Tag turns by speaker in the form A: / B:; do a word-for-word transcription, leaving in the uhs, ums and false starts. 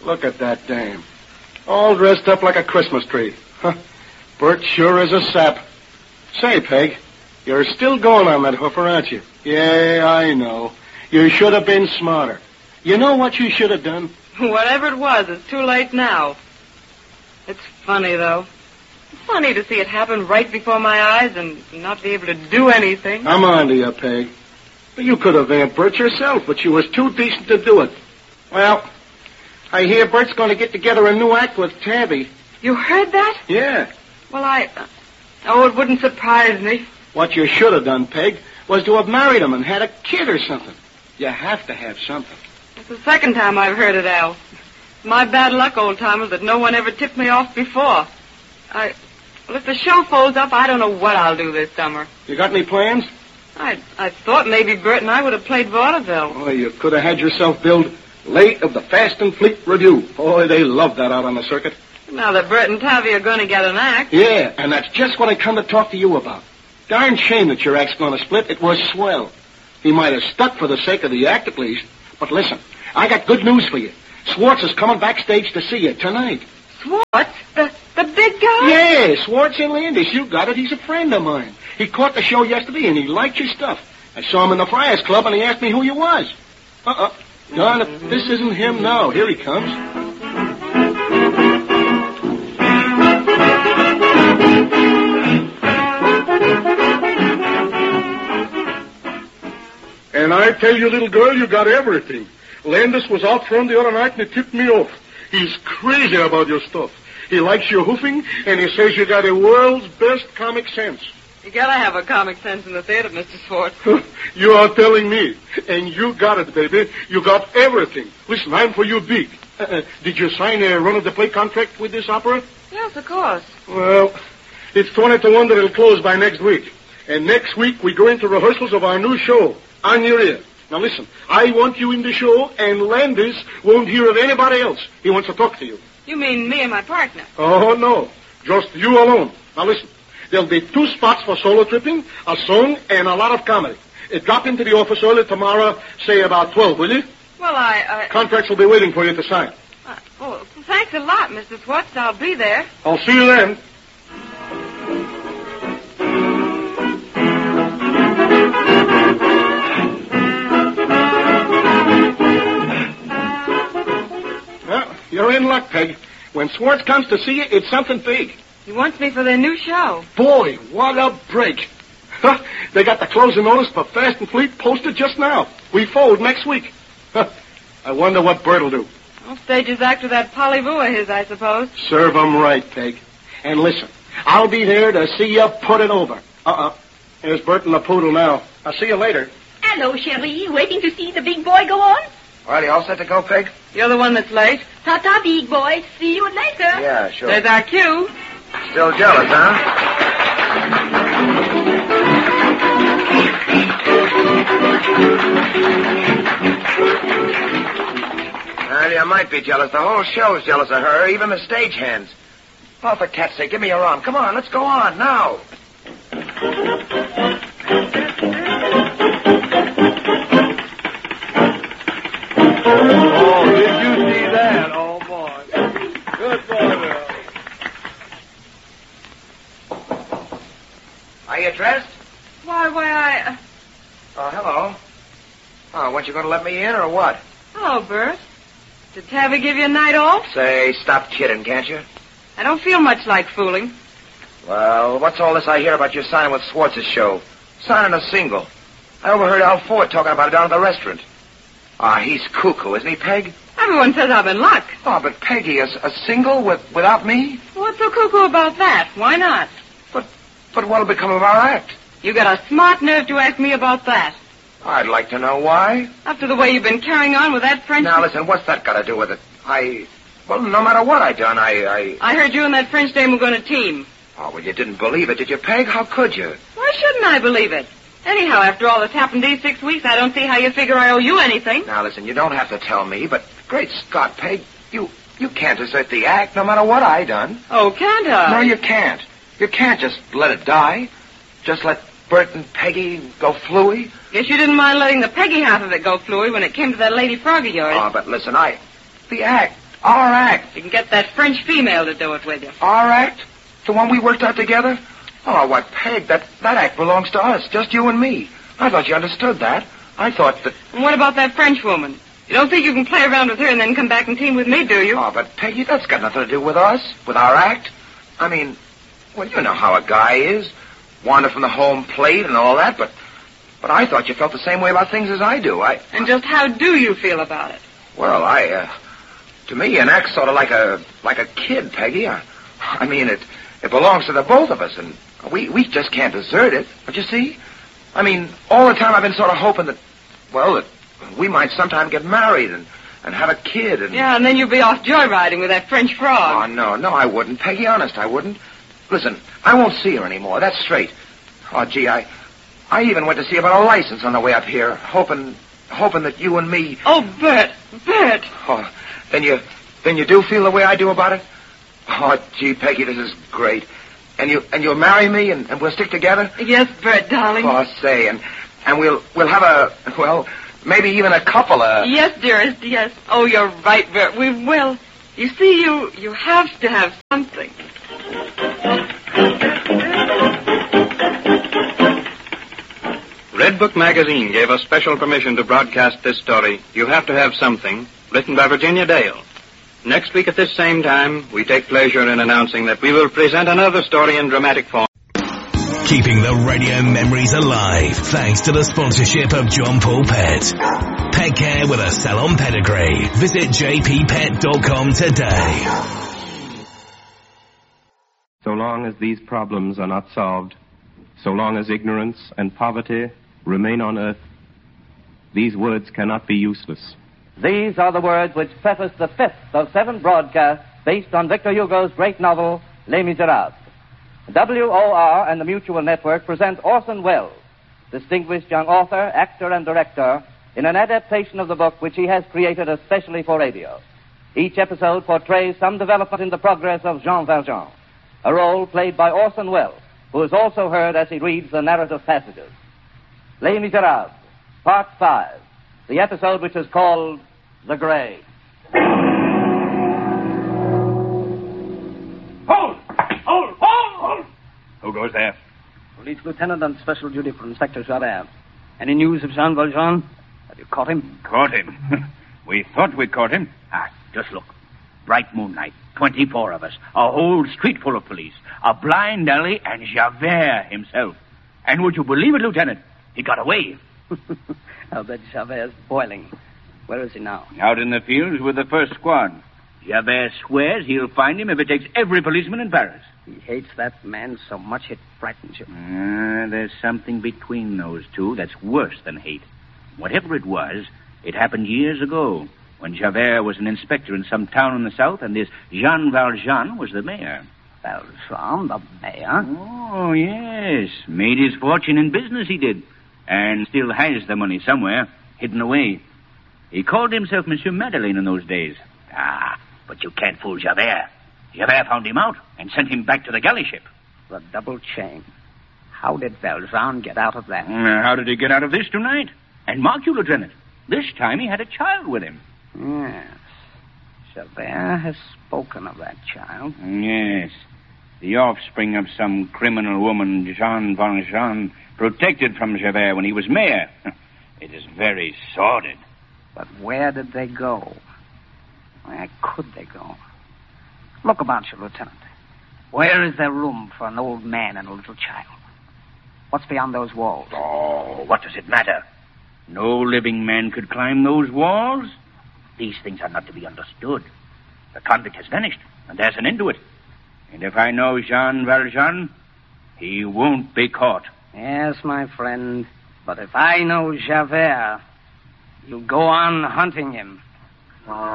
A: Look at that dame. All dressed up like a Christmas tree. Huh. Bert sure is a sap. Say, Peg, you're still going on that hoofer, aren't you? Yeah, I know. You should have been smarter. You know what you should have done?
B: Whatever it was, it's too late now. It's funny, though. It's funny to see it happen right before my eyes and not be able to do anything.
A: I'm on to you, Peg. You could have vamped Bert yourself, but you was too decent to do it. Well, I hear Bert's going to get together a new act with Tabby.
B: You heard that?
A: Yeah.
B: Well, I... Oh, it wouldn't surprise me.
A: What you should have done, Peg, was to have married him and had a kid or something. You have to have something.
B: It's the second time I've heard it, Al. My bad luck, old-timers, that no one ever tipped me off before. I... Well, if the show folds up, I don't know what I'll do this summer.
A: You got any plans?
B: I I thought maybe Bert and I would have played vaudeville.
A: Oh, you could have had yourself billed late of the Fast and Fleet Review. Boy, they love that out on the circuit.
B: Now that Bert and Tavi are going to get an act.
A: Yeah, and that's just what I come to talk to you about. Darn shame that your act's going to split. It was swell. He might have stuck for the sake of the act, at least. But listen, I got good news for you. Swartz is coming backstage to see you tonight.
B: Swartz? The, the big guy?
A: Yeah, Swartz in Landis. You got it. He's a friend of mine. He caught the show yesterday, and he liked your stuff. I saw him in the Friars Club, and he asked me who you was. Uh-uh. Darn, if this isn't him now. Here he comes.
C: And I tell you, little girl, you got everything. Landis was out front the other night, and he tipped me off. He's crazy about your stuff. He likes your hoofing, and he says you got the world's best comic sense.
B: You gotta have a comic sense in the theater, Mister Swartz.
C: You are telling me. And you got it, baby. You got everything. Listen, I'm for you big. Uh, did you sign a run-of-the-play contract with this opera?
B: Yes, of course.
C: Well, it's twenty to one that it'll close by next week. And next week we go into rehearsals of our new show, On Your Ear. Now listen, I want you in the show, and Landis won't hear of anybody else. He wants to talk to you.
B: You mean me and my partner?
C: Oh, no. Just you alone. Now listen, there'll be two spots for solo tripping, a song, and a lot of comedy. Uh, drop into the office early tomorrow, say about twelve, will you?
B: Well, I... I...
C: Contracts will be waiting for you to sign.
B: Uh, oh, thanks a lot, Mister Swartz. I'll be there.
C: I'll see you then.
A: Well, you're in luck, Peg. When Swartz comes to see you, it's something big.
B: He wants me for their new show.
A: Boy, what a break. Huh, they got the closing notice for Fast and Fleet posted just now. We fold next week. Huh, I wonder what Bert'll do.
B: Well, stages actor that Polly Vu of his, I suppose.
A: Serve 'em right, Peg. And listen, I'll be there to see you put it over. Uh-uh. There's Bert and the poodle now. I'll see you later.
D: Hello, Cherie. Waiting to see the big boy go on?
E: Well, you all set to go, Peg?
B: You're the one that's late.
D: Ta-ta, big boy. See you later.
E: Yeah, sure.
B: There's our cue.
E: Still jealous, huh? Well, you might be jealous. The whole show's jealous of her, even the stagehands. Oh, for cat's sake, give me your arm. Come on, let's go on, now.
F: Oh, did you see that? Oh, boy. Good boy, Will.
E: Are you dressed?
B: Why, why, I... Uh...
E: Oh, hello. Oh, weren't you going to let me in, or what?
B: Hello, Bert. Did Tabby give you a night off?
E: Say, stop kidding, can't you?
B: I don't feel much like fooling.
E: Well, what's all this I hear about you signing with Swartz's show? Signing a single. I overheard Al Ford talking about it down at the restaurant. Ah, he's cuckoo, isn't he, Peg?
B: Everyone says I'm in luck.
E: Oh, but Peggy, a, a single with without me?
B: What's so cuckoo about that? Why not?
E: But but what'll become of our act?
B: You got a smart nerve to ask me about that.
E: I'd like to know why.
B: After the way you've been carrying on with that French...
E: Now, listen, what's that got to do with it? I... Well, no matter what I done, I... I,
B: I heard you and that French dame were going to team.
E: Oh, well, you didn't believe it, did you, Peg? How could you?
B: Why shouldn't I believe it? Anyhow, after all that's happened these six weeks, I don't see how you figure I owe you anything.
E: Now, listen, you don't have to tell me, but great Scott, Peg, you you can't desert the act no matter what I done.
B: Oh, can't I?
E: No, you can't. You can't just let it die. Just let Bert and Peggy go fluey.
B: Guess you didn't mind letting the Peggy half of it go fluey when it came to that Lady Frog of yours.
E: Oh, but listen, I... The act... Our act.
B: You can get that French female to do it with you.
E: Our act? The one we worked out together? Oh, what, Peg, that, that act belongs to us, just you and me. I thought you understood that. I thought that...
B: And what about that French woman? You don't think you can play around with her and then come back and team with me, do you?
E: Oh, but Peggy, that's got nothing to do with us, with our act. I mean, well, you know how a guy is. Wander from the home plate and all that, but... But I thought you felt the same way about things as I do. I...
B: And just how do you feel about it?
E: Well, I, uh... To me, an act's sort of like a... like a kid, Peggy. I, I mean, it... It belongs to the both of us, and we, we just can't desert it. But you see? I mean, all the time I've been sort of hoping that... Well, that we might sometime get married and... and have a kid and...
B: Yeah, and then you'll be off joyriding with that French frog.
E: Oh, no, no, I wouldn't. Peggy, honest, I wouldn't. Listen, I won't see her anymore. That's straight. Oh, gee, I... I even went to see about a license on the way up here, hoping... hoping that you and me...
B: Oh, Bert, Bert.
E: Oh, then you... then you do feel the way I do about it? Oh, gee, Peggy, this is great. And you... and you'll marry me and, and we'll stick together?
B: Yes, Bert, darling.
E: Oh, say, and... and we'll... we'll have a... well... maybe even a couple of...
B: Yes, dearest, yes. Oh, you're right, Bert. We will. You see, you you have to have something.
G: Red Book Magazine gave us special permission to broadcast this story, You Have to Have Something, written by Virginia Dale. Next week at this same time, we take pleasure in announcing that we will present another story in dramatic form.
H: Keeping the radio memories alive thanks to the sponsorship of John Paul Pet. Pet care with a salon pedigree. Visit j p pet dot com today.
I: So long as these problems are not solved, so long as ignorance and poverty remain on earth, these words cannot be useless.
J: These are the words which preface the fifth of seven broadcasts based on Victor Hugo's great novel, Les Miserables. W O R and the Mutual Network present Orson Welles, distinguished young author, actor, and director, in an adaptation of the book which he has created especially for radio. Each episode portrays some development in the progress of Jean Valjean, a role played by Orson Welles, who is also heard as he reads the narrative passages. Les Miserables, Part five, the episode which is called The Grave.
K: Hold! Hold! Hold! Hold! Who goes there?
L: Police Lieutenant on special duty for Inspector Javert. Any news of Jean Valjean? Have you caught him?
K: Caught him? We thought we caught him. Ah, just look. Bright moonlight. Twenty-four of us. A whole street full of police. A blind alley and Javert himself. And would you believe it, Lieutenant? He got away.
L: I'll bet Javert's boiling. Where is he now?
K: Out in the fields with the first squad. Javert swears he'll find him if it takes every policeman in Paris.
L: He hates that man so much it frightens you.
K: Uh, there's something between those two that's worse than hate. Whatever it was, it happened years ago, when Javert was an inspector in some town in the south, and this Jean Valjean was the mayor.
L: Valjean, the mayor?
K: Oh, yes. Made his fortune in business, he did. And still has the money somewhere, hidden away. He called himself Monsieur Madeleine in those days. Ah, but you can't fool Javert. Javert found him out and sent him back to the galley ship.
L: The double chain. How did Valjean get out of that?
K: Uh, how did he get out of this tonight? And mark you, Lieutenant, this time he had a child with him.
L: Yes. Javert has spoken of that child.
K: Yes. The offspring of some criminal woman, Jean Valjean, protected from Javert when he was mayor. It is very sordid.
L: But where did they go? Where could they go? Look about you, Lieutenant. Where is there room for an old man and a little child? What's beyond those walls?
K: Oh, what does it matter? No living man could climb those walls. These things are not to be understood. The convict has vanished, and there's an end to it. And if I know Jean Valjean, he won't be caught.
L: Yes, my friend. But if I know Javert, you'll go on hunting him.